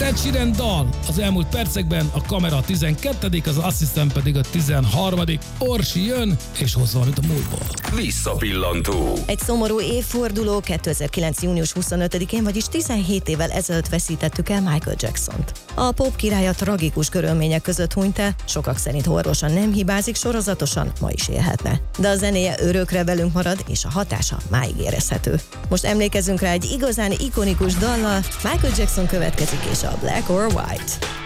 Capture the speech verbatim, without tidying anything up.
Ed Sheeran dal az elmúlt percekben, a kamera a tizenkettedik, az asszisztent pedig a tizenharmadik Orsi jön, és hoz valamit a múltból. Visszapillantó. Egy szomorú évforduló, kétezer-kilenc. június huszonötödikén, vagyis tizenhét évvel ezelőtt veszítettük el Michael Jacksont. A pop királya tragikus körülmények között hunyt el, sokak szerint orvosan nem hibázik, sorozatosan ma is élhetne. De a zenéje örökre velünk marad, és a hatása máig érezhető. Most emlékezzünk rá egy igazán ikonikus dallal, Michael Jackson következik, és a Black or White.